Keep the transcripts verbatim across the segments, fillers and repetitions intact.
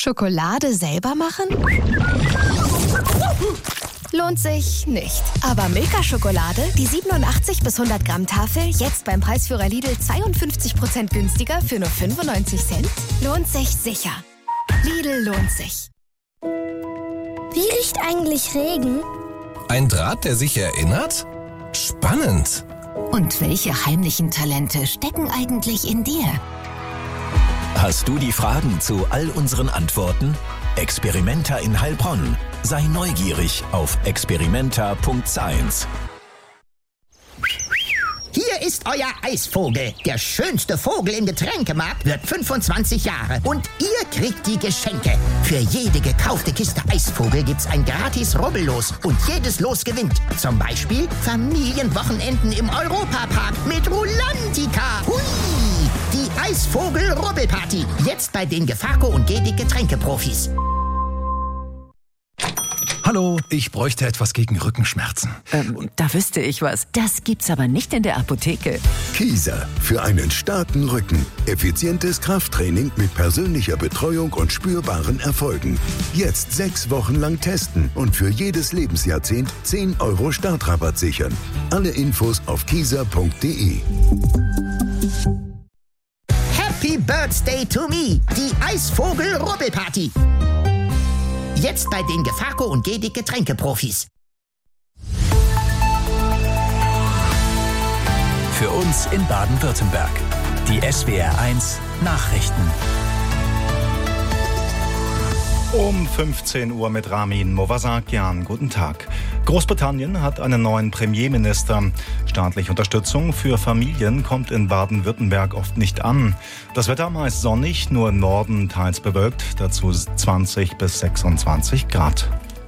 Schokolade selber machen? Lohnt sich nicht. Aber Milka-Schokolade, die siebenundachtzig bis hundert Gramm Tafel, jetzt beim Preisführer Lidl zweiundfünfzig Prozent günstiger für nur fünfundneunzig Cent? Lohnt sich sicher. Lidl lohnt sich. Wie riecht eigentlich Regen? Ein Draht, der sich erinnert? Spannend. Und welche heimlichen Talente stecken eigentlich in dir? Hast du die Fragen zu all unseren Antworten? Experimenta in Heilbronn. Sei neugierig auf experimenta Punkt science. Hier ist euer Eisvogel. Der schönste Vogel im Getränkemarkt wird fünfundzwanzig Jahre. Und ihr kriegt die Geschenke. Für jede gekaufte Kiste Eisvogel gibt's ein gratis Rubbellos. Und jedes Los gewinnt. Zum Beispiel Familienwochenenden im Europapark mit Rulantica. Hui! Die Eisvogel-Rubbelparty. Jetzt bei den Gefaco und Gedic Getränkeprofis. Hallo, ich bräuchte etwas gegen Rückenschmerzen. Ähm, da wüsste ich was. Das gibt's aber nicht in der Apotheke. Kieser, für einen starken Rücken. Effizientes Krafttraining mit persönlicher Betreuung und spürbaren Erfolgen. Jetzt sechs Wochen lang testen und für jedes Lebensjahrzehnt zehn Euro Startrabatt sichern. Alle Infos auf kieser punkt de. Happy Birthday to me, die Eisvogel-Rubbelparty. Jetzt bei den Gefaco und Gedic Getränkeprofis. Für uns in Baden-Württemberg. Die S W R eins Nachrichten. Um fünfzehn Uhr mit Ramin Movasakian. Guten Tag. Großbritannien hat einen neuen Premierminister. Staatliche Unterstützung für Familien kommt in Baden-Württemberg oft nicht an. Das Wetter meist sonnig, nur im Norden teils bewölkt, dazu zwanzig bis sechsundzwanzig Grad.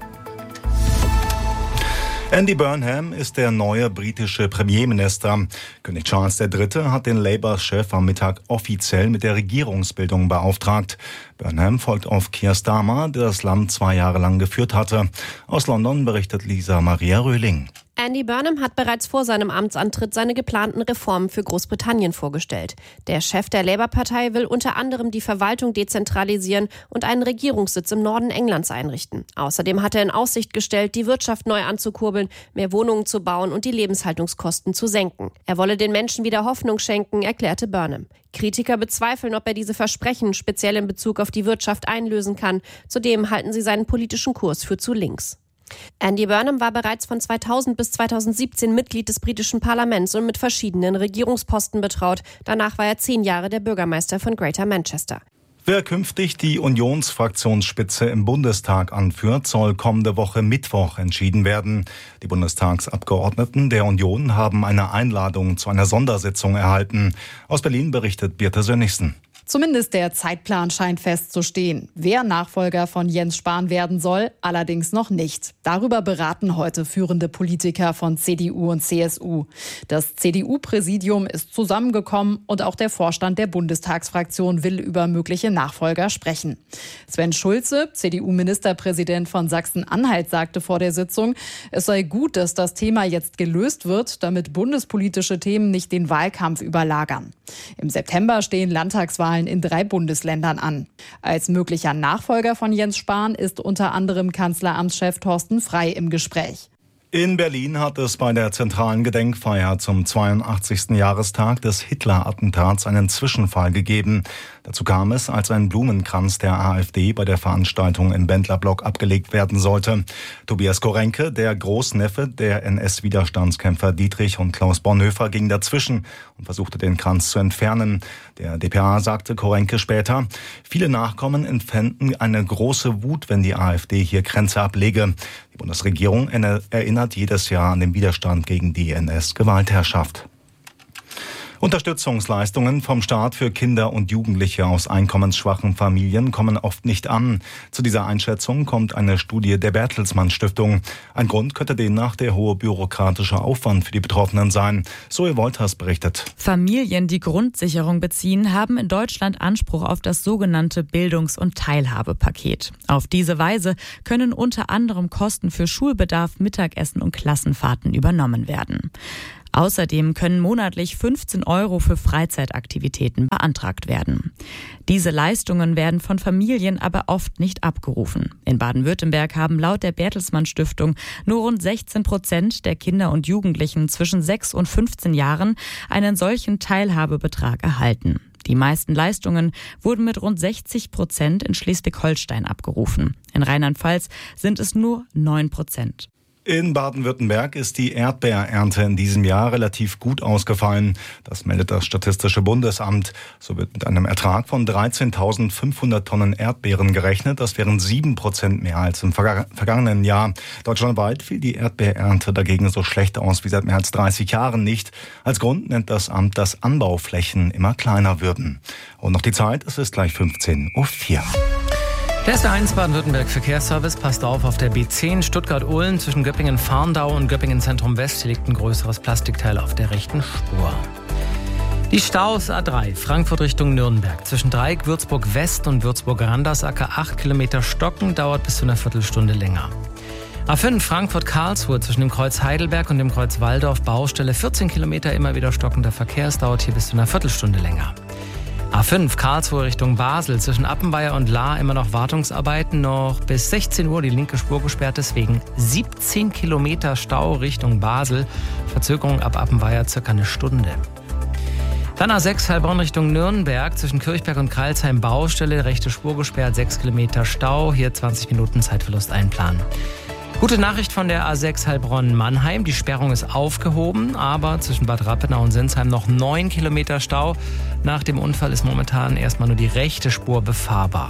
Andy Burnham ist der neue britische Premierminister. König Charles der Dritte hat den Labour-Chef am Mittag offiziell mit der Regierungsbildung beauftragt. Burnham folgt auf Keir Starmer, der das Land zwei Jahre lang geführt hatte. Aus London berichtet Lisa Maria Röhling. Andy Burnham hat bereits vor seinem Amtsantritt seine geplanten Reformen für Großbritannien vorgestellt. Der Chef der Labour-Partei will unter anderem die Verwaltung dezentralisieren und einen Regierungssitz im Norden Englands einrichten. Außerdem hat er in Aussicht gestellt, die Wirtschaft neu anzukurbeln, mehr Wohnungen zu bauen und die Lebenshaltungskosten zu senken. Er wolle den Menschen wieder Hoffnung schenken, erklärte Burnham. Kritiker bezweifeln, ob er diese Versprechen speziell in Bezug auf die Wirtschaft einlösen kann. Zudem halten sie seinen politischen Kurs für zu links. Andy Burnham war bereits von zweitausend bis zweitausendsiebzehn Mitglied des britischen Parlaments und mit verschiedenen Regierungsposten betraut. Danach war er zehn Jahre der Bürgermeister von Greater Manchester. Wer künftig die Unionsfraktionsspitze im Bundestag anführt, soll kommende Woche Mittwoch entschieden werden. Die Bundestagsabgeordneten der Union haben eine Einladung zu einer Sondersitzung erhalten. Aus Berlin berichtet Birte Sönnigsen. Zumindest der Zeitplan scheint festzustehen. Wer Nachfolger von Jens Spahn werden soll, allerdings noch nicht. Darüber beraten heute führende Politiker von C D U und C S U. Das C D U-Präsidium ist zusammengekommen und auch der Vorstand der Bundestagsfraktion will über mögliche Nachfolger sprechen. Sven Schulze, C D U-Ministerpräsident von Sachsen-Anhalt, sagte vor der Sitzung, es sei gut, dass das Thema jetzt gelöst wird, damit bundespolitische Themen nicht den Wahlkampf überlagern. Im September stehen Landtagswahlen in drei Bundesländern an. Als möglicher Nachfolger von Jens Spahn ist unter anderem Kanzleramtschef Thorsten Frey im Gespräch. In Berlin hat es bei der zentralen Gedenkfeier zum zweiundachtzigsten Jahrestag des Hitler-Attentats einen Zwischenfall gegeben. Dazu kam es, als ein Blumenkranz der AfD bei der Veranstaltung im Bendlerblock abgelegt werden sollte. Tobias Korenke, der Großneffe der N S-Widerstandskämpfer Dietrich und Klaus Bonhoeffer, ging dazwischen und versuchte den Kranz zu entfernen. Der d p a sagte Korenke später, viele Nachkommen empfänden eine große Wut, wenn die AfD hier Kränze ablege. Die Bundesregierung erinnert jedes Jahr an den Widerstand gegen die N S-Gewaltherrschaft. Unterstützungsleistungen vom Staat für Kinder und Jugendliche aus einkommensschwachen Familien kommen oft nicht an. Zu dieser Einschätzung kommt eine Studie der Bertelsmann Stiftung. Ein Grund könnte demnach der hohe bürokratische Aufwand für die Betroffenen sein. Zoe Wolters berichtet. Familien, die Grundsicherung beziehen, haben in Deutschland Anspruch auf das sogenannte Bildungs- und Teilhabepaket. Auf diese Weise können unter anderem Kosten für Schulbedarf, Mittagessen und Klassenfahrten übernommen werden. Außerdem können monatlich fünfzehn Euro für Freizeitaktivitäten beantragt werden. Diese Leistungen werden von Familien aber oft nicht abgerufen. In Baden-Württemberg haben laut der Bertelsmann Stiftung nur rund sechzehn Prozent der Kinder und Jugendlichen zwischen sechs und fünfzehn Jahren einen solchen Teilhabebetrag erhalten. Die meisten Leistungen wurden mit rund sechzig Prozent in Schleswig-Holstein abgerufen. In Rheinland-Pfalz sind es nur neun Prozent. In Baden-Württemberg ist die Erdbeerernte in diesem Jahr relativ gut ausgefallen. Das meldet das Statistische Bundesamt. So wird mit einem Ertrag von dreizehntausendfünfhundert Tonnen Erdbeeren gerechnet. Das wären sieben Prozent mehr als im vergangenen Jahr. Deutschlandweit fiel die Erdbeerernte dagegen so schlecht aus wie seit mehr als dreißig Jahren nicht. Als Grund nennt das Amt, dass Anbauflächen immer kleiner würden. Und noch die Zeit, es ist gleich fünfzehn Uhr vier. Der S W eins Baden-Württemberg Verkehrsservice passt auf auf der B zehn Stuttgart-Uhlen zwischen Göppingen-Farndau und Göppingen-Zentrum West. Hier liegt ein größeres Plastikteil auf der rechten Spur. Die Staus A drei, Frankfurt Richtung Nürnberg. Zwischen Dreieck Würzburg West und Würzburg-Randersacker acht Kilometer stocken, dauert bis zu einer Viertelstunde länger. A fünf Frankfurt-Karlsruhe zwischen dem Kreuz Heidelberg und dem Kreuz Walldorf, Baustelle vierzehn Kilometer, immer wieder stockender Verkehr, es dauert hier bis zu einer Viertelstunde länger. A fünf Karlsruhe Richtung Basel, zwischen Appenweier und Lahr immer noch Wartungsarbeiten, noch bis sechzehn Uhr die linke Spur gesperrt, deswegen siebzehn Kilometer Stau Richtung Basel, Verzögerung ab Appenweier circa eine Stunde. Dann A sechs Heilbronn Richtung Nürnberg, zwischen Kirchberg und Kreilsheim Baustelle, rechte Spur gesperrt, sechs Kilometer Stau, hier zwanzig Minuten Zeitverlust einplanen. Gute Nachricht von der A sechs Heilbronn-Mannheim. Die Sperrung ist aufgehoben, aber zwischen Bad Rappenau und Sinsheim noch neun Kilometer Stau. Nach dem Unfall ist momentan erstmal nur die rechte Spur befahrbar.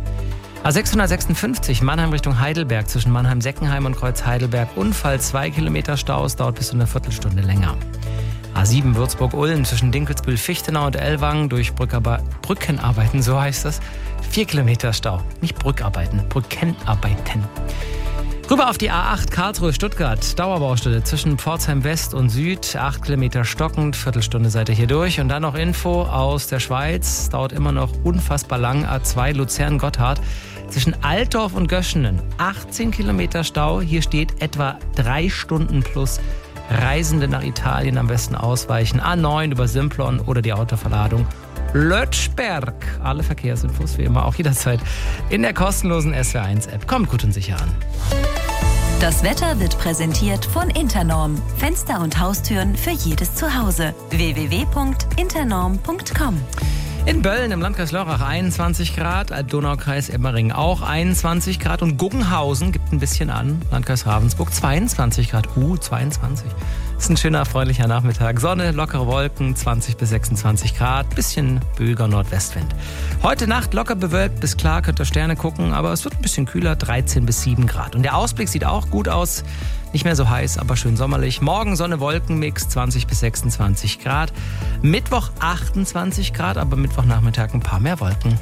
A sechshundertsechsundfünfzig Mannheim Richtung Heidelberg zwischen Mannheim-Seckenheim und Kreuz Heidelberg. Unfall zwei Kilometer Stau, es dauert bis zu einer Viertelstunde länger. A sieben Würzburg-Ulm zwischen Dinkelsbühl-Fichtenau und Ellwangen durch Brückenarbeiten, so heißt es. vier Kilometer Stau, nicht Brückarbeiten, Brückenarbeiten. Rüber auf die A acht Karlsruhe-Stuttgart, Dauerbaustelle zwischen Pforzheim West und Süd, acht Kilometer stockend, Viertelstunde seid ihr hier durch. Und dann noch Info aus der Schweiz, dauert immer noch unfassbar lang, A zwei Luzern-Gotthard, zwischen Altdorf und Göschenen, achtzehn Kilometer Stau, hier steht etwa drei Stunden plus. Reisende nach Italien am besten ausweichen, A neun über Simplon oder die Autoverladung Lötschberg. Alle Verkehrsinfos wie immer auch jederzeit in der kostenlosen S W eins App. Kommt gut und sicher an. Das Wetter wird präsentiert von Internorm. Fenster und Haustüren für jedes Zuhause. w w w punkt internorm punkt com. In Bölln im Landkreis Lörrach einundzwanzig Grad, Alb-Donau-Kreis Emmering auch einundzwanzig Grad und Guggenhausen gibt ein bisschen an, Landkreis Ravensburg zweiundzwanzig Grad, uh, zweiundzwanzig. Ist ein schöner, freundlicher Nachmittag, Sonne, lockere Wolken, zwanzig bis sechsundzwanzig Grad, bisschen böiger Nordwestwind. Heute Nacht locker bewölkt bis klar, könnt ihr Sterne gucken, aber es wird ein bisschen kühler, dreizehn bis sieben Grad. Und der Ausblick sieht auch gut aus, nicht mehr so heiß, aber schön sommerlich. Morgen Sonne-Wolken-Mix, zwanzig bis sechsundzwanzig Grad. Mittwoch achtundzwanzig Grad, aber Mittwochnachmittag ein paar mehr Wolken.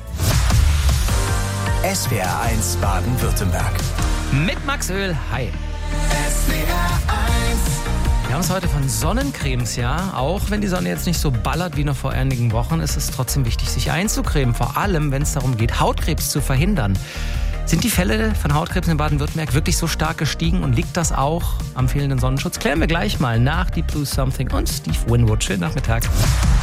S W R eins Baden-Württemberg. Mit Max Öl, hi. S W R eins. Wir haben es heute von Sonnencremes, ja. Auch wenn die Sonne jetzt nicht so ballert wie noch vor einigen Wochen, ist es trotzdem wichtig, sich einzucremen. Vor allem, wenn es darum geht, Hautkrebs zu verhindern. Sind die Fälle von Hautkrebs in Baden-Württemberg wirklich so stark gestiegen und liegt das auch am fehlenden Sonnenschutz? Klären wir gleich mal nach Deep Blue Something und Steve Winwood. Schönen Nachmittag.